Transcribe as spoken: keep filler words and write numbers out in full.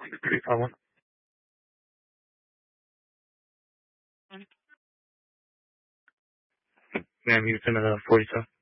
three five one. Ma'am, you sent a forty-seven.